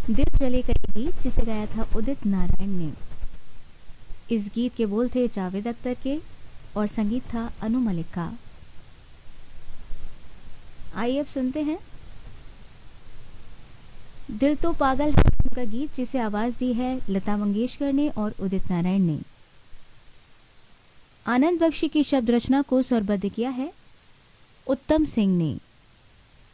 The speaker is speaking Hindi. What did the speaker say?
दिल चले कई गीत जिसे गाया था उदित नारायण ने। इस गीत के बोल थे जावेद अख्तर के और संगीत था अनु मलिक का। आइए अब सुनते हैं दिल तो पागल है का गीत जिसे आवाज दी है लता मंगेशकर ने और उदित नारायण ने। आनंद बख्शी की शब्द रचना को स्वरबद्ध किया है उत्तम सिंह ने।